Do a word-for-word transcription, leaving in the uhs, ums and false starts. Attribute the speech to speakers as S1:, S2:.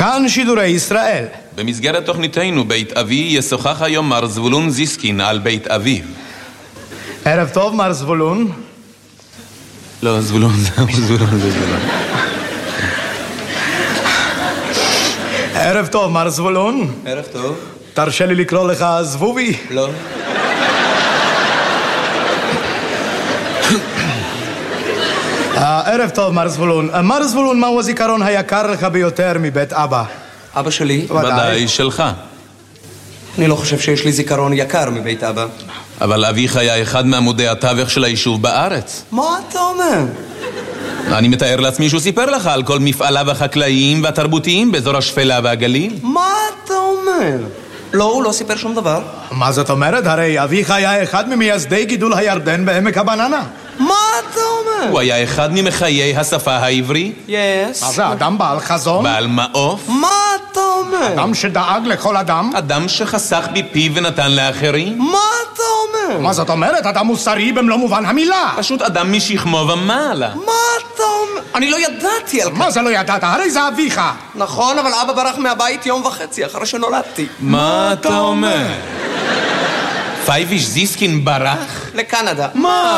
S1: כאן שידורי ישראל.
S2: במסגרת תוכניתנו בית אבי ישוחח היום מר זבולון זיסקין על בית אביו.
S1: ערב טוב, מר זבולון.
S2: לא, זבולון זה זבולון זה זבולון.
S1: ערב טוב, מר זבולון.
S2: ערב טוב.
S1: תרשה לי לקרוא לך זבובי?
S2: לא.
S1: ערב טוב, מר זבולון. מר זבולון, מהו הזיכרון היקר לך ביותר מבית אבא?
S3: אבא שלי?
S2: ודאי שלך.
S3: אני לא חושב שיש לי זיכרון יקר מבית אבא.
S2: אבל אביך היה אחד מעמודי התווך של היישוב בארץ.
S3: מה אתה אומר?
S2: אני מתאר לעצמי שהוא סיפר לך על כל מפעליו החקלאיים והתרבותיים באזור השפלה והגליל.
S3: מה אתה אומר? לא, הוא לא סיפר שום דבר.
S1: מה זאת אומרת? הרי אביך היה אחד ממייסדי גידול הירדן בעמק הבננה.
S3: מה אתה אומר?
S2: הוא היה אחד ממחיי השפה העברית.
S3: יס.
S1: מה זה, אדם בעל חזון?
S2: בעל מעוף.
S3: מה אתה אומר?
S1: אדם שדאג לכל אדם?
S2: אדם שחסך בפיו ונתן לאחרים.
S3: מה אתה אומר?
S1: מה זאת אומרת? אדם מוסרי במלוא מובן המילה.
S2: פשוט אדם משכמו ומעלה.
S3: מה אתה אומר? אני לא ידעתי על כך.
S1: מה זה לא ידעת? הרי זה אביך.
S3: נכון, אבל אבא ברח מהבית יום וחצי אחרי שנולדתי.
S2: מה אתה אומר? פייביש זיסקין ברח?
S3: לקנדה.
S2: מה?